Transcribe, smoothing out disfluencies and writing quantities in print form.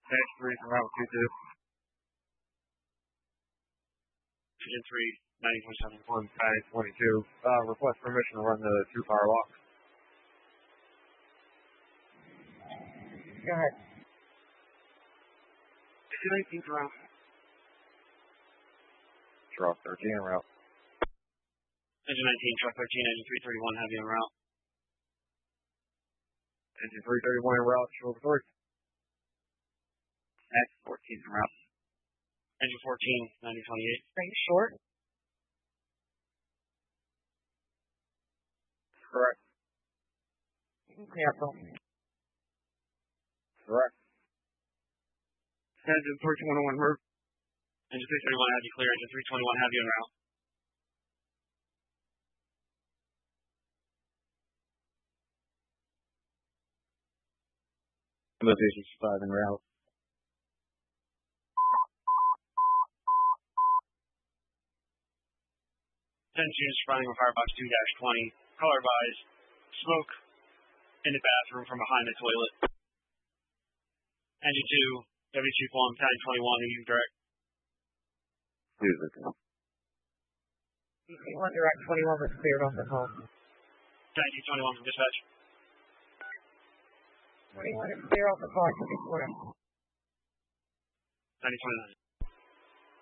Dash 3 from Route 22. Engine 3, 90.7. 1, 22. Request permission to run the 2-car lock. Go ahead. Engine 19 for route. Truck 13 en route. Engine 19, truck 13, engine 331 heavy en route. Engine 331 en route, show the 3. X 14 en route. Engine 14, 9028. Are you short? Correct. Careful. Correct. Engine 321 en route. Engine 331 heavy clear, engine 321 heavy en route. Motivation 5 en route. Engines running with Firebox 2-20. Color advised. Smoke in the bathroom from behind the toilet. Engine 2, W2 Plum, 1021, easy direct. Please look up. One direct 21 was cleared off the call. 1921 from dispatch. 21 is clear off the call. 9029.